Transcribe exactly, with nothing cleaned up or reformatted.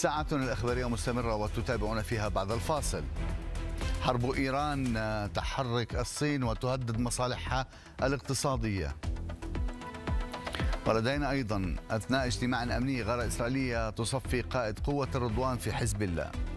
ساعتنا الإخبارية مستمرة وتتابعون فيها بعد الفاصل. حرب إيران تحرك الصين وتهدد مصالحها الاقتصادية. ولدينا أيضا أثناء اجتماع أمني غارة إسرائيلية تصفي قائد قوة الرضوان في حزب الله.